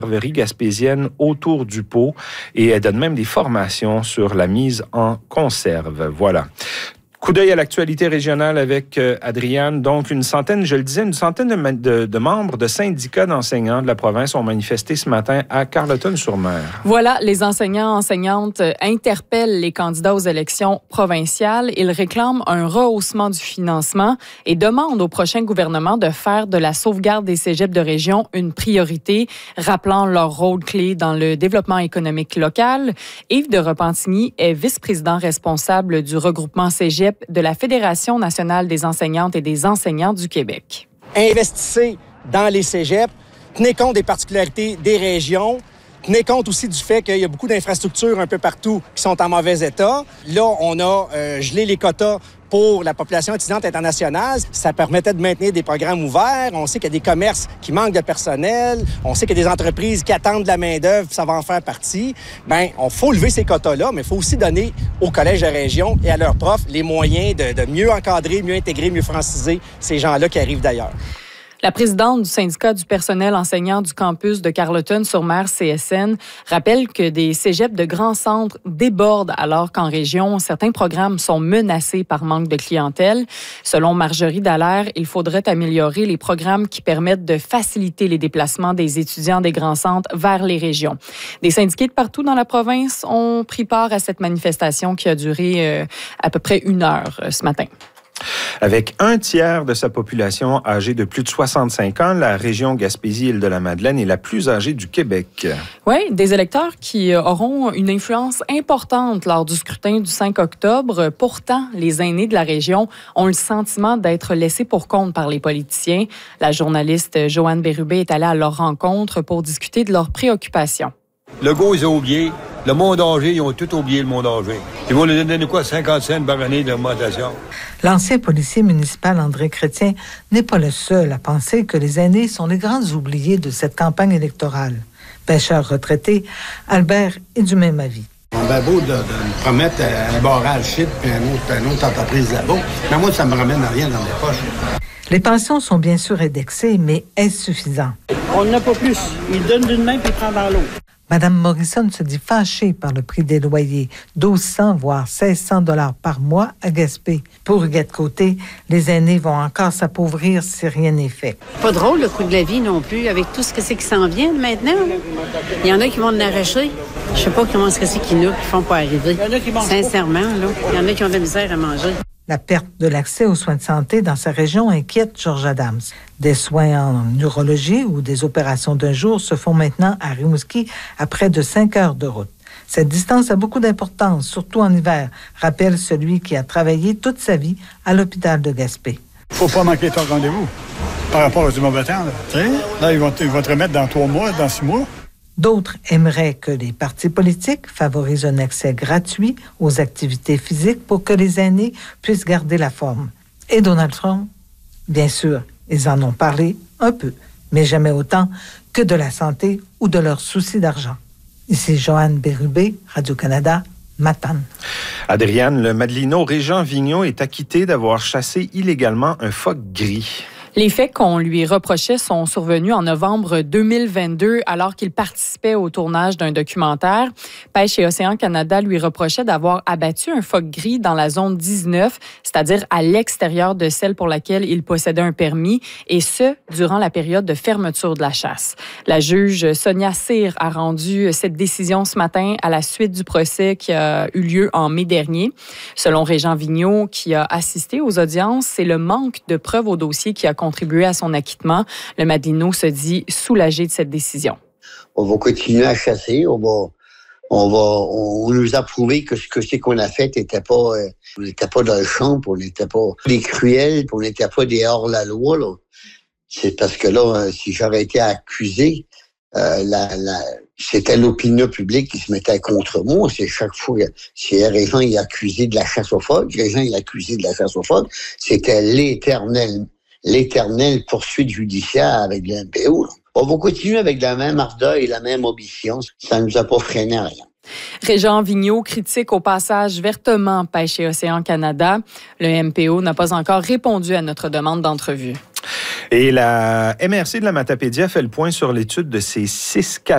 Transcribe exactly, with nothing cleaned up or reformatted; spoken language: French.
gaspésienne autour du pot et elle donne même des formations sur la mise en conserve. Voilà. Coup d'œil à l'actualité régionale avec euh, Adriane. Donc, une centaine, je le disais, une centaine de, de, de membres de syndicats d'enseignants de la province ont manifesté ce matin à Carleton-sur-Mer. Voilà, les enseignants, enseignantes interpellent les candidats aux élections provinciales. Ils réclament un rehaussement du financement et demandent au prochain gouvernement de faire de la sauvegarde des cégeps de région une priorité, rappelant leur rôle clé dans le développement économique local. Yves de Repentigny est vice-président responsable du regroupement cégep de la Fédération nationale des enseignantes et des enseignants du Québec. Investissez dans les cégeps, tenez compte des particularités des régions, tenez compte aussi du fait qu'il y a beaucoup d'infrastructures un peu partout qui sont en mauvais état. Là, on a euh, gelé les quotas pour la population étudiante internationale. Ça permettait de maintenir des programmes ouverts. On sait qu'il y a des commerces qui manquent de personnel. On sait qu'il y a des entreprises qui attendent de la main-d'œuvre, ça va en faire partie. Bien, on faut lever ces quotas-là, mais il faut aussi donner aux collèges de région et à leurs profs les moyens de, de mieux encadrer, mieux intégrer, mieux franciser ces gens-là qui arrivent d'ailleurs. La présidente du syndicat du personnel enseignant du campus de Carleton-sur-Mer, C S N, rappelle que des cégeps de grands centres débordent alors qu'en région, certains programmes sont menacés par manque de clientèle. Selon Marjorie Dallaire, il faudrait améliorer les programmes qui permettent de faciliter les déplacements des étudiants des grands centres vers les régions. Des syndiqués de partout dans la province ont pris part à cette manifestation qui a duré euh, à peu près une heure euh, ce matin. Avec un tiers de sa population âgée de plus de soixante-cinq ans, la région Gaspésie-Île-de-la-Madeleine est la plus âgée du Québec. Oui, des électeurs qui auront une influence importante lors du scrutin du cinq octobre. Pourtant, les aînés de la région ont le sentiment d'être laissés pour compte par les politiciens. La journaliste Joanne Bérubé est allée à leur rencontre pour discuter de leurs préoccupations. Legault, ils ont oublié. Le monde âgé, ils ont tout oublié, le monde âgé. Ils vont nous donner quoi, cinquante cents par année d'augmentation? L'ancien policier municipal André Chrétien n'est pas le seul à penser que les aînés sont les grands oubliés de cette campagne électorale. Pêcheur retraité, Albert est du même avis. On a beau de, de me promettre un barrage shit puis une autre, une autre entreprise là-bas, mais moi, ça me ramène à rien dans mes poches. Les pensions sont bien sûr indexées, mais est-ce suffisant? On n'a pas plus. Il donne d'une main puis il prend dans l'autre. Madame Morrison se dit fâchée par le prix des loyers, mille deux cents voire mille six cents dollars par mois à Gaspé. Pour Huguette Côté, les aînés vont encore s'appauvrir si rien n'est fait. Pas drôle le coût de la vie non plus, avec tout ce que c'est qui s'en vient maintenant. Là. Il y en a qui vont en arracher. Je sais pas comment ce que c'est qu'ils nous qui font pas arriver. Sincèrement, là, il y en a qui ont de la misère à manger. La perte de l'accès aux soins de santé dans sa région inquiète George Adams. Des soins en neurologie ou des opérations d'un jour se font maintenant à Rimouski à près de cinq heures de route. Cette distance a beaucoup d'importance, surtout en hiver, rappelle celui qui a travaillé toute sa vie à l'hôpital de Gaspé. Faut pas manquer ton rendez-vous par rapport au mauvais temps. Là, là ils, vont te, ils vont te remettre dans trois mois, dans six mois. D'autres aimeraient que les partis politiques favorisent un accès gratuit aux activités physiques pour que les aînés puissent garder la forme. Et Donald Trump? Bien sûr, ils en ont parlé un peu, mais jamais autant que de la santé ou de leurs soucis d'argent. Ici Joanne Bérubé, Radio-Canada, Matane. Adriane, le Madelino Régent Vigneault est acquitté d'avoir chassé illégalement un phoque gris. Les faits qu'on lui reprochait sont survenus en novembre deux mille vingt-deux alors qu'il participait au tournage d'un documentaire. Pêche et Océan Canada lui reprochait d'avoir abattu un phoque gris dans la zone dix-neuf, c'est-à-dire à l'extérieur de celle pour laquelle il possédait un permis, et ce, durant la période de fermeture de la chasse. La juge Sonia Cyr a rendu cette décision ce matin à la suite du procès qui a eu lieu en mai dernier. Selon Régent Vigneault, qui a assisté aux audiences, c'est le manque de preuves au dossier qui a contribué à son acquittement. Le Madelino se dit soulagé de cette décision. On va continuer à chasser. On va, on va, on nous a prouvé que ce que c'est qu'on a fait n'était pas, euh, on n'était pas dans le champ, on n'était pas des cruels, on n'était pas des hors-la-loi, là. C'est parce que là, si j'aurais été accusé, euh, la, la, c'était l'opinion publique qui se mettait contre moi. C'est chaque fois, si Régent est accusé de la chasse aux phoques, Régent est accusé de la chasse aux phoques, c'était l'éternel l'éternelle poursuite judiciaire avec le M P O. Là. On va continuer avec la même ardeur et la même ambition. Ça ne nous a pas freiné à rien. Régent Vigneault critique au passage vertement Pêche et Océan Canada. Le M P O n'a pas encore répondu à notre demande d'entrevue. Et la M R C de la Matapédia fait le point sur l'étude de ces six cas